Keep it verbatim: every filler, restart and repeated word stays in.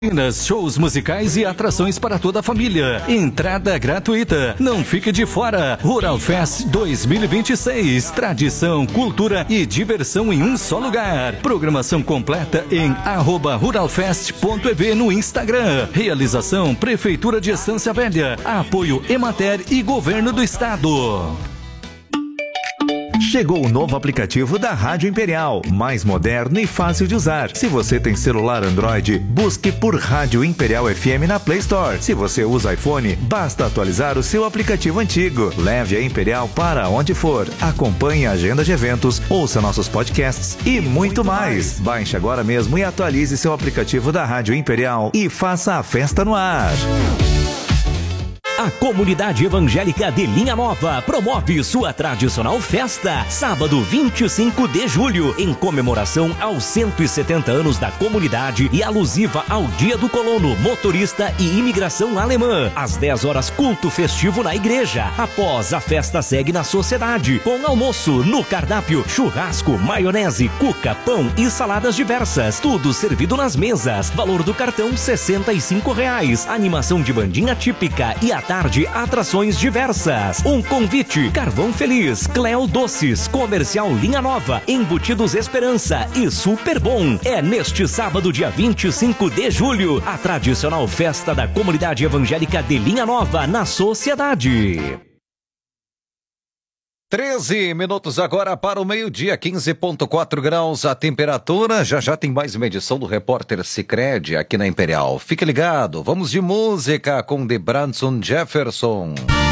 Shows musicais e atrações para toda a família. Entrada gratuita. Não fique de fora. Rural Fest dois mil e vinte e seis. Tradição, cultura e diversão em um só lugar. Programação completa em arroba ruralfest ponto e v no Instagram. Realização Prefeitura de Estância Velha. Apoio Emater e Governo do Estado. Chegou o novo aplicativo da Rádio Imperial, mais moderno e fácil de usar. Se você tem celular Android, busque por Rádio Imperial F M na Play Store. Se você usa iPhone, basta atualizar o seu aplicativo antigo. Leve a Imperial para onde for. Acompanhe a agenda de eventos, ouça nossos podcasts e muito mais. Baixe agora mesmo e atualize seu aplicativo da Rádio Imperial e faça a festa no ar. A Comunidade Evangélica de Linha Nova promove sua tradicional festa, sábado vinte e cinco de julho, em comemoração aos cento e setenta anos da comunidade e alusiva ao Dia do Colono, Motorista e Imigração Alemã. Às dez horas, culto festivo na igreja. Após, a festa segue na sociedade, com almoço no cardápio, churrasco, maionese, cuca, pão e saladas diversas. Tudo servido nas mesas. Valor do cartão sessenta e cinco reais. Animação de bandinha típica e a tarde, atrações diversas. Um convite: Carvão Feliz, Cleo Doces, Comercial Linha Nova, Embutidos Esperança e Super Bom. É neste sábado, dia vinte e cinco de julho, a tradicional festa da Comunidade Evangélica de Linha Nova na sociedade. treze minutos agora para o meio-dia, quinze ponto quatro graus a temperatura. Já já tem mais uma edição do Repórter Sicredi aqui na Imperial. Fique ligado, vamos de música com The Branson Jefferson.